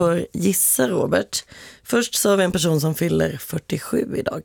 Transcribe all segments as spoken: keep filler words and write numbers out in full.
får gissa, Robert. Först så har vi en person som fyller fyrtiosju idag.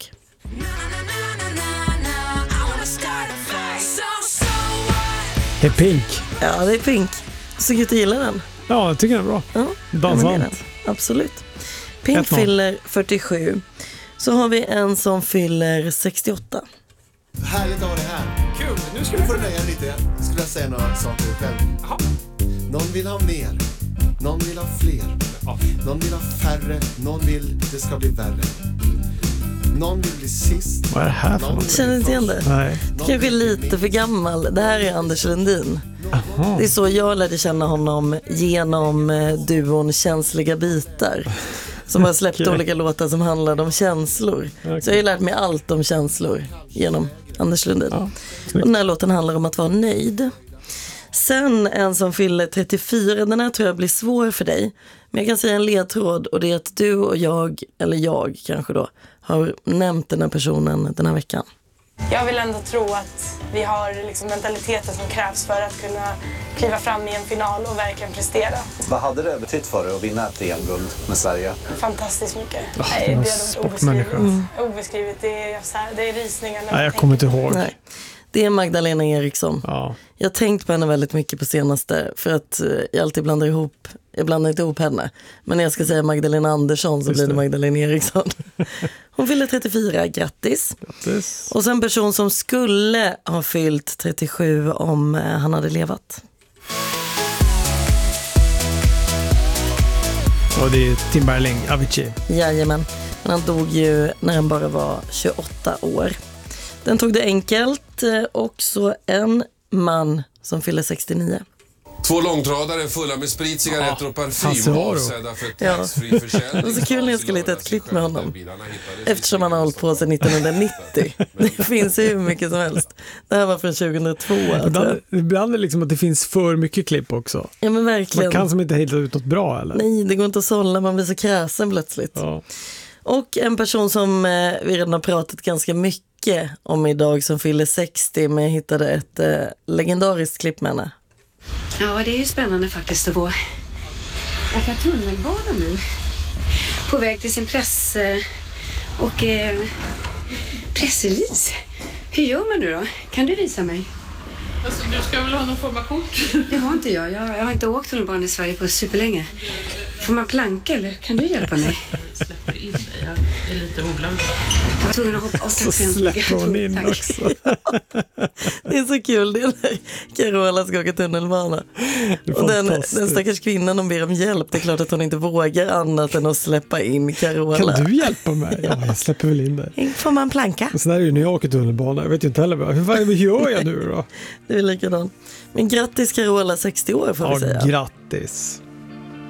Det är Pink. Ja, det är Pink. Så gud, du gillar den? Ja, jag tycker den är bra. Ja, dansant. Absolut. Pink fyller fyrtiosju. Så har vi en som fyller sextioåtta. Härligt att ha det här. Kul, nu ska vi få nöja lite. Skulle jag säga några saker själv. Aha. Någon vill ha mer. Någon vill ha fler. Ja. Någon vill ha färre. Någon vill det ska bli värre. Någon vill bli sist. Vad är det här för något? Känner inte igen det? Nej. Det kanske är lite för gammal. Det här är Anders Lundin. Aha. Det är så jag lärde känna honom genom duon Känsliga bitar. Som har släppt okay. olika låtar som handlade om känslor. Okay. Så jag har lärt mig allt om känslor genom Anders Lundin. Ja, och den här låten handlar om att vara nöjd. Sen en som fyller trettiofyra, den här tror jag blir svår för dig. Men jag kan säga en ledtråd, och det är att du och jag, eller jag kanske då, har nämnt den här personen den här veckan. Jag vill ändå tro att vi har liksom mentaliteten som krävs för att kunna kliva fram i en final och verkligen prestera. Vad hade det betytt för dig att vinna ett E M-guld med Sverige? Fantastiskt mycket. Oh, Nej, det är obeskrivligt. Mm. Obeskrivligt. Det är, så här, det är risningar. Nej, jag kommer inte ihåg. Nej. Det är Magdalena Eriksson. Ja. Jag har tänkt på henne väldigt mycket på senaste, för att jag alltid blandar ihop, jag blandar inte ihop henne. Men när jag ska säga Magdalena Andersson så Just blir det, det Magdalena Eriksson. Hon fyller trettiofyra, grattis. grattis. Och sen en person som skulle ha fyllt trettiosju om han hade levat. Och det är Tim Berling, Avicii. Jajamän, men han dog ju när han bara var tjugoåtta år. Den tog det enkelt. Också en man som fyller sextionio. Två långtradare fulla med sprit, cigaretter ja, och parfym avsedda för taxfree-försäljning. Det var så kul när jag skulle hitta ett klipp med honom. Eftersom han har hållit på sedan nittonhundranittio. Det finns hur mycket som helst. Det här var från tjugohundratvå. Ibland, ibland är det liksom att det finns för mycket klipp också. Ja, men verkligen. Man kan som inte hitta ut något bra, eller? Nej, det går inte att sålla. Man blir så kräsen plötsligt. Ja. Och en person som eh, vi redan har pratat ganska mycket om idag som fyller sextio, men jag hittade ett eh, legendariskt klipp med henne. Ja, det är ju spännande faktiskt att gå åka tunnelbana nu. På väg till sin press och eh, pressrelease. Hur gör man nu då? Kan du visa mig? Alltså, du ska väl ha någon form av kort? Det har inte jag. Jag, jag har inte åkt tunnelbana i Sverige på superlänge. Får man planka eller kan du hjälpa mig? Jag släpper in dig. Jag är lite oglad. Jag var tvungen att hoppa och så släpper hon in Tack. också. Det är så kul, det är när Carola ska åka tunnelbana. Och den, den stackars kvinnan, de ber om hjälp. Det är klart att hon inte vågar annat än att släppa in Carola. Kan du hjälpa mig? Ja, jag släpper väl in dig. Får man planka? Så där är ju när jag åker tunnelbana. Jag vet ju inte heller. Hur gör jag nu då? Det är likadant. Men grattis Carola, sextio år får ja, vi säga. Grattis.